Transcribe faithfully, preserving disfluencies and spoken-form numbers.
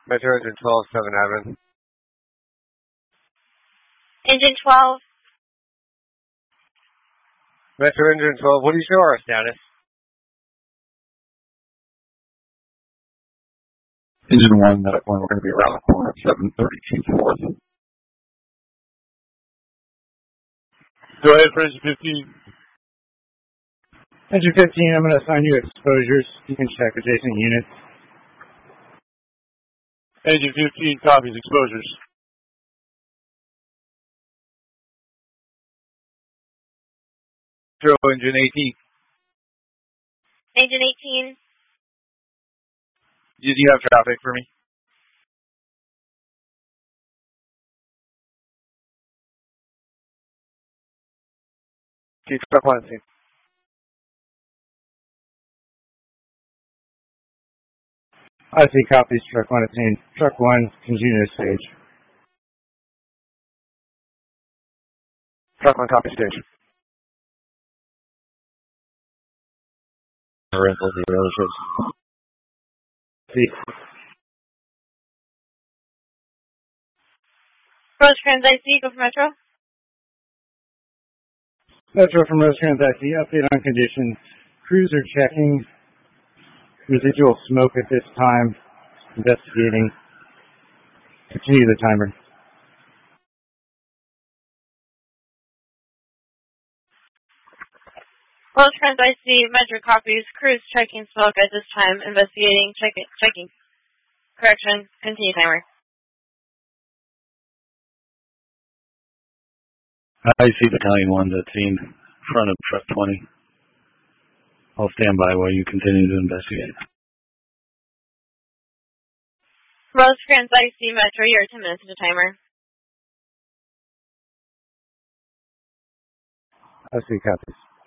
Metro Engine twelve, seven Admin. Engine twelve. Metro Engine twelve, what do you show our status? Engine one, that one, we're going to be around the corner at seven thirty-two fourth. Go ahead for engine fifteen. Engine fifteen, I'm going to assign you exposures. You can check adjacent units. Engine fifteen copies exposures. Metro Engine eighteen. Engine eighteen. Do you have traffic for me? Chief, truck one scene. I see copies, truck one at scene. Truck one, continue to stage. Truck one, copy stage. Rental the dealerships. See. Rosecrans I C, go for Metro. Metro from Rosecrans I C, update on condition. Crews are checking. Residual smoke at this time. Investigating. Continue the timer. Rosecrans I C, Metro copies. Crews checking smoke at this time. Investigating. Checking. Checking. Correction. Continue timer. I see battalion one that's seen front of truck twenty. I'll stand by while you continue to investigate. Rosecrans I C, Metro, you're ten minutes into timer. I see copies.